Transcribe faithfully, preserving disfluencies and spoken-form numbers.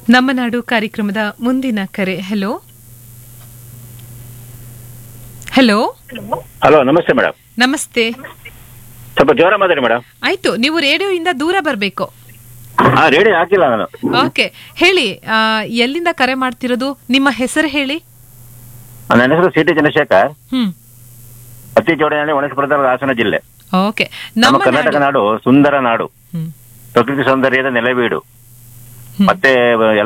ನಮ್ಮ ನಾಡು ಕಾರ್ಯಕ್ರಮದ ಮುಂದಿನ ಕರೆ. ಹಲೋ ಹಲೋ ಹಲೋ, ನಮಸ್ತೆ ಮೇಡಮ್. ನಮಸ್ತೆ. ಸ್ವಲ್ಪ ಜೋರ ಮಾತಾಡಿ ಮೇಡಮ್. ಆಯ್ತು, ನೀವು ರೇಡಿಯೋಯಿಂದ ದೂರ ಬರಬೇಕು. ಹಾ, ರೇಡಿಯೋ ಹಾಕಿಲ್ಲ ನಾನು. ಓಕೆ, ಹೇಳಿ. ಆ, ಎಲ್ಲಿಂದ ಕರೆ ಮಾಡ್ತಿರೋದು? ನಿಮ್ಮ ಹೆಸರು ಹೇಳಿ. ನನ್ನ ಹೆಸರು ಸಿ ಟಿ ಚಂದ್ರಶೇಖರ್. ಹ್ಮ್ ಅತಿ ಜೋಡಣೆ ಒಣಸ್ಪುರದ ಹಾಸನ ಜಿಲ್ಲೆ. ಓಕೆ, ನಮ್ಮ ನಮ್ಮ ಕರ್ನಾಟಕ ನಾಡು. ನಾಡು ಸುಂದರ ನಾಡು, ಹ್ಮ್ ಪ್ರಕೃತಿ ಸೌಂದರ್ಯದ ನೆಲೆವೀಡು. ಹ್ಮ್. ಮತ್ತೆ